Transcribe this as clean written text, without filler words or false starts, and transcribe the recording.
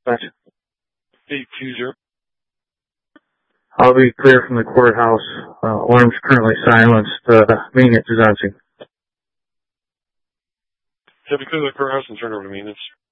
Gotcha. 820. I'll be clear from the courthouse. Alarm's currently silenced. Maintenance is on scene. Yeah, because of the courthouse and turn over to maintenance.